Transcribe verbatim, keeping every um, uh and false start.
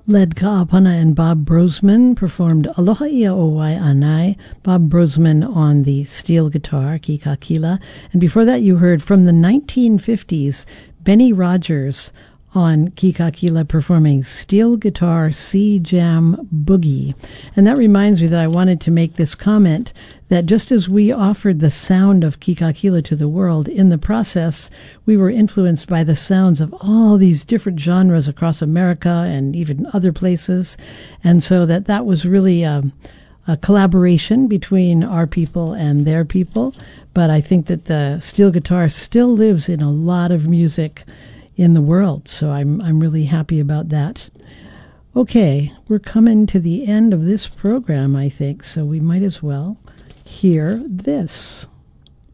Led Ka'apana and Bob Brosman performed Aloha Ia o Wai Anai, Bob Brosman on the steel guitar, Kikakila. And before that you heard from the nineteen fifties, Benny Rogers on Kikakila performing steel guitar C-Jam Boogie. And that reminds me that I wanted to make this comment that just as we offered the sound of Kikakila to the world, in the process, we were influenced by the sounds of all these different genres across America and even other places. And so that that was really a, a collaboration between our people and their people. But I think that the steel guitar still lives in a lot of music in the world. So I'm I'm really happy about that. Okay, we're coming to the end of this program, I think, so we might as well hear this.